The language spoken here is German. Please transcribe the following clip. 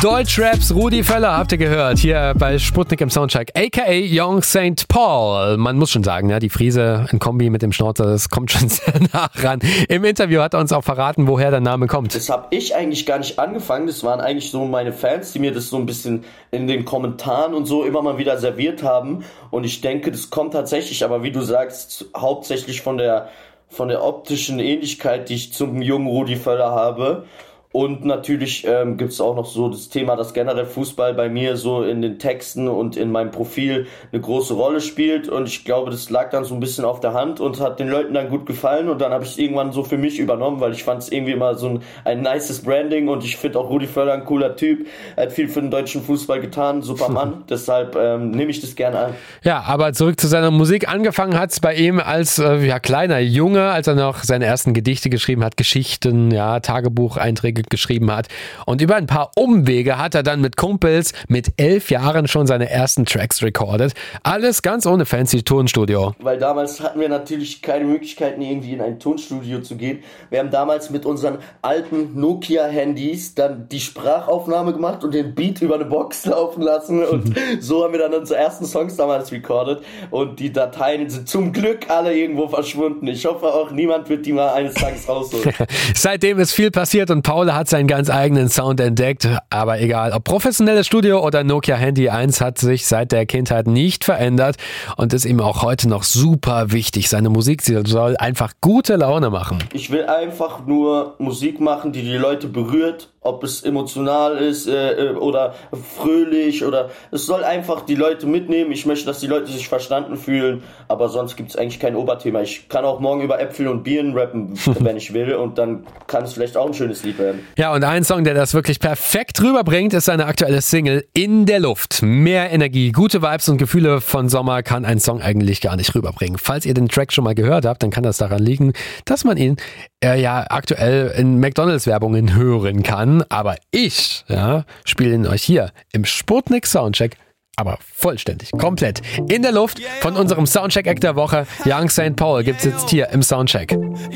Deutschraps Rudi Völler habt ihr gehört, hier bei Sputnik im Soundcheck, aka Young St. Paul. Man muss schon sagen, ja, die Friese in Kombi mit dem Schnauzer, das kommt schon sehr nah ran. Im Interview hat er uns auch verraten, woher der Name kommt. Das habe ich eigentlich gar nicht angefangen, das waren eigentlich so meine Fans, die mir das so ein bisschen in den Kommentaren und so immer mal wieder serviert haben. Und ich denke, das kommt tatsächlich, aber wie du sagst, hauptsächlich von der optischen Ähnlichkeit, die ich zum jungen Rudi Völler habe. Und natürlich gibt's auch noch so das Thema, dass generell Fußball bei mir so in den Texten und in meinem Profil eine große Rolle spielt. Und ich glaube, das lag dann so ein bisschen auf der Hand und hat den Leuten dann gut gefallen. Und dann habe ich es irgendwann so für mich übernommen, weil ich fand es irgendwie immer so ein nices Branding. Und ich finde auch Rudi Völler ein cooler Typ. Er hat viel für den deutschen Fußball getan, super Mann. Deshalb nehme ich das gerne an. Ja, aber zurück zu seiner Musik. Angefangen hat's bei ihm als kleiner Junge, als er noch seine ersten Gedichte geschrieben hat, Geschichten, ja, Tagebucheinträge geschrieben hat. Und über ein paar Umwege hat er dann mit Kumpels mit 11 Jahren schon seine ersten Tracks recorded. Alles ganz ohne fancy Tonstudio. Weil damals hatten wir natürlich keine Möglichkeiten, irgendwie in ein Tonstudio zu gehen. Wir haben damals mit unseren alten Nokia-Handys dann die Sprachaufnahme gemacht und den Beat über eine Box laufen lassen. Und so haben wir dann unsere ersten Songs damals recorded. Und die Dateien sind zum Glück alle irgendwo verschwunden. Ich hoffe auch, niemand wird die mal eines Tages rausholen. Seitdem ist viel passiert und Paul hat seinen ganz eigenen Sound entdeckt. Aber egal, ob professionelles Studio oder Nokia Handy 1, hat sich seit der Kindheit nicht verändert und ist ihm auch heute noch super wichtig. Seine Musik soll einfach gute Laune machen. Ich will einfach nur Musik machen, die die Leute berührt. Ob es emotional ist oder fröhlich oder es soll einfach die Leute mitnehmen. Ich möchte, dass die Leute sich verstanden fühlen, aber sonst gibt es eigentlich kein Oberthema. Ich kann auch morgen über Äpfel und Birnen rappen, wenn ich will, und dann kann es vielleicht auch ein schönes Lied werden. Ja, und ein Song, der das wirklich perfekt rüberbringt, ist seine aktuelle Single In der Luft. Mehr Energie, gute Vibes und Gefühle von Sommer kann ein Song eigentlich gar nicht rüberbringen. Falls ihr den Track schon mal gehört habt, dann kann das daran liegen, dass man ihn aktuell in McDonalds-Werbungen hören kann. Aber ich spiele ihn euch hier im Sputnik Soundcheck, aber vollständig, komplett in der Luft von unserem Soundcheck-Act der Woche. Young St. Paul gibt's jetzt hier im Soundcheck.